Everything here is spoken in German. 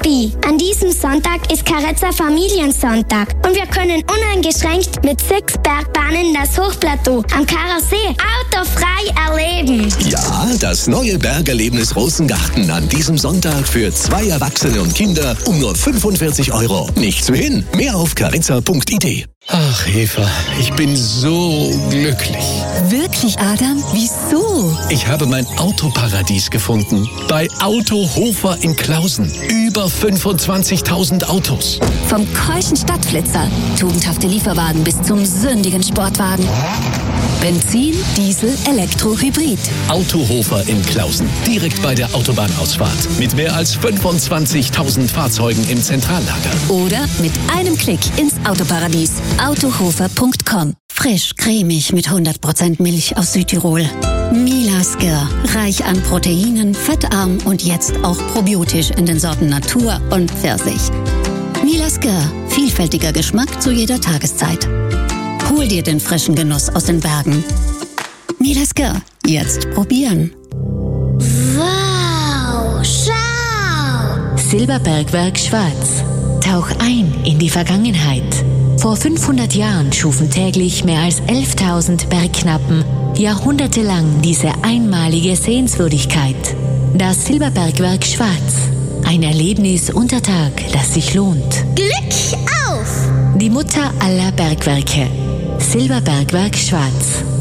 Papi, an diesem Sonntag ist Carezza Familiensonntag und wir können uneingeschränkt mit 6 Bergbahnen das Hochplateau am Karasee autofrei erleben. Ja, das neue Bergerlebnis Rosengarten an diesem Sonntag für 2 Erwachsene und Kinder um nur 45 €. Nichts wie hin. Mehr auf carezza.it. Ach, Eva, ich bin so glücklich. Wirklich, Adam? Wieso? Ich habe mein Autoparadies gefunden. Bei Autohofer in Klausen. Über 25.000 Autos. Vom keuschen Stadtflitzer, tugendhafte Lieferwagen bis zum sündigen Sportwagen. Benzin, Diesel, Elektro, Hybrid. Autohofer in Klausen. Direkt bei der Autobahnausfahrt. Mit mehr als 25.000 Fahrzeugen im Zentrallager. Oder mit einem Klick ins Autoparadies. Autohofer.com. Frisch, cremig mit 100% Milch aus Südtirol. Milasker, reich an Proteinen, fettarm und jetzt auch probiotisch in den Sorten Natur und Pfirsich. Milasker, vielfältiger Geschmack zu jeder Tageszeit. Hol dir den frischen Genuss aus den Bergen. Milasker, jetzt probieren. Wow, schau! Silberbergwerk Schwarz. Tauch ein in die Vergangenheit. Vor 500 Jahren schufen täglich mehr als 11.000 Bergknappen jahrhundertelang diese einmalige Sehenswürdigkeit. Das Silberbergwerk Schwarz. Ein Erlebnis unter Tag, das sich lohnt. Glück auf! Die Mutter aller Bergwerke. Silberbergwerk Schwarz.